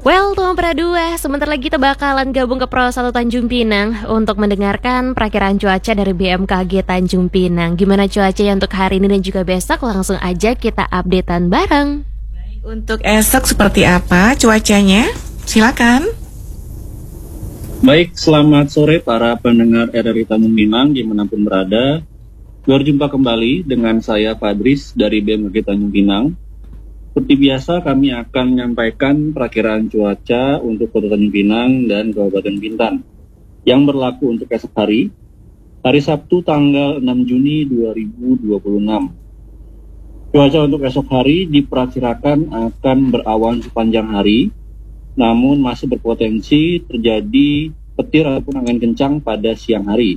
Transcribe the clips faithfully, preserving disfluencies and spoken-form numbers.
Well, Tuan Pradua, sebentar lagi kita bakalan gabung ke Pro satu Tanjung Pinang untuk mendengarkan perakiran cuaca dari B M K G Tanjung Pinang. Gimana cuacanya untuk hari ini dan juga besok? Langsung aja kita updatean bareng. Untuk esok seperti apa cuacanya? Silakan. Baik, selamat sore para pendengar R R I Tanjung Pinang dimanapun berada. Berjumpa kembali dengan saya Padris dari B M K G Tanjung Pinang. Seperti biasa kami akan menyampaikan perakiraan cuaca untuk Kota Tanjung Pinang dan Kabupaten Bintan yang berlaku untuk esok hari, hari Sabtu tanggal enam Juni dua ribu dua puluh enam. Cuaca untuk esok hari diperkirakan akan berawan sepanjang hari, namun masih berpotensi terjadi petir ataupun angin kencang pada siang hari.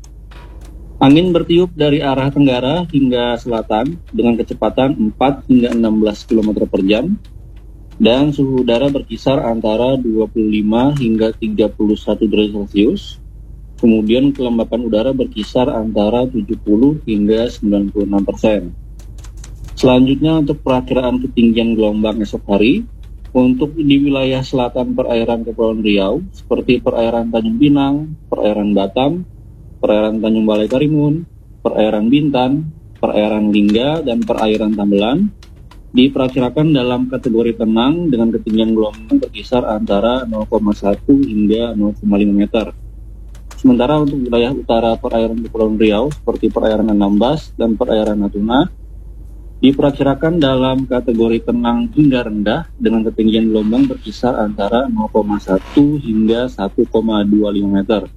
Angin bertiup dari arah tenggara hingga selatan dengan kecepatan empat hingga enam belas kilometer per jam dan suhu udara berkisar antara dua puluh lima hingga tiga puluh satu derajat Celcius. Kemudian kelembapan udara berkisar antara tujuh puluh hingga sembilan puluh enam persen. Selanjutnya untuk perakiraan ketinggian gelombang esok hari, untuk di wilayah selatan perairan Kepulauan Riau seperti perairan Tanjung Pinang, perairan Batam, perairan Tanjung Balai Karimun, perairan Bintan, perairan Lingga, dan perairan Tambelan diperkirakan dalam kategori tenang dengan ketinggian gelombang berkisar antara nol koma satu hingga nol koma lima meter. Sementara untuk wilayah utara perairan Kepulauan Riau seperti perairan Anambas dan perairan Natuna diperkirakan dalam kategori tenang hingga rendah dengan ketinggian gelombang berkisar antara nol koma satu hingga satu koma dua lima meter.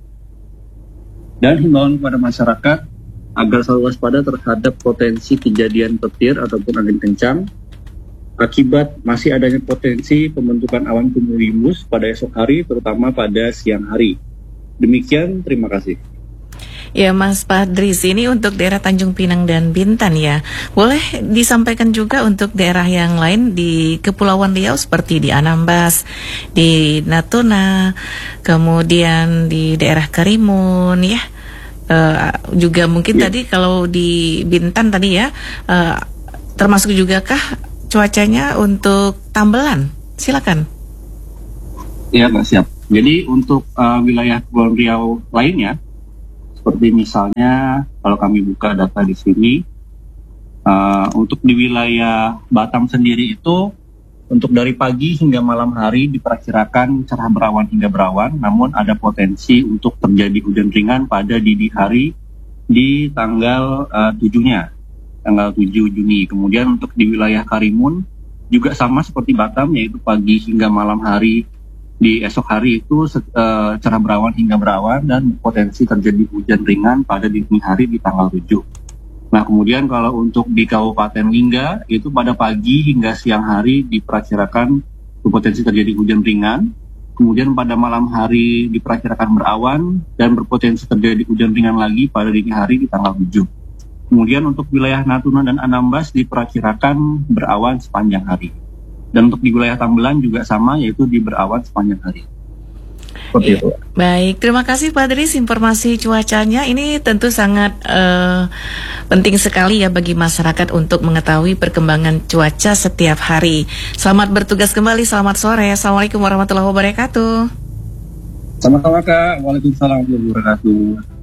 Dan himbauan kepada masyarakat agar selalu waspada terhadap potensi kejadian petir ataupun angin kencang akibat masih adanya potensi pembentukan awan cumulonimbus pada esok hari, terutama pada siang hari. Demikian, terima kasih. Ya Mas Padris, ini untuk daerah Tanjung Pinang dan Bintan ya. Boleh disampaikan juga untuk daerah yang lain di Kepulauan Riau seperti di Anambas, di Natuna, kemudian di daerah Karimun ya. Uh, juga mungkin ya. Tadi kalau di Bintan tadi ya, uh, termasuk juga kah cuacanya untuk Tambelan? Silakan. Iya Mbak, siap. Jadi untuk uh, wilayah Kepulauan Riau lainnya, seperti misalnya kalau kami buka data di sini, uh, untuk di wilayah Batam sendiri itu untuk dari pagi hingga malam hari diperkirakan cerah berawan hingga berawan, namun ada potensi untuk terjadi hujan ringan pada dini hari di tanggal uh, tujuh-nya, tanggal tujuh Juni. Kemudian untuk di wilayah Karimun juga sama seperti Batam, yaitu pagi hingga malam hari di esok hari itu uh, cerah berawan hingga berawan dan potensi terjadi hujan ringan pada dini hari di tanggal tujuh. Nah, kemudian kalau untuk di Kabupaten Lingga, itu pada pagi hingga siang hari diperkirakan berpotensi terjadi hujan ringan. Kemudian pada malam hari diperkirakan berawan dan berpotensi terjadi hujan ringan lagi pada dini hari di tanggal tujuh. Kemudian untuk wilayah Natuna dan Anambas diperkirakan berawan sepanjang hari. Dan untuk di wilayah Tambelan juga sama, yaitu di berawan sepanjang hari. Ya, baik, terima kasih Pak Dris informasi cuacanya. Ini tentu sangat uh, penting sekali ya bagi masyarakat untuk mengetahui perkembangan cuaca setiap hari. Selamat bertugas kembali, selamat sore. Assalamualaikum warahmatullahi wabarakatuh. Sama-sama Kak, waalaikumsalam warahmatullahi wabarakatuh.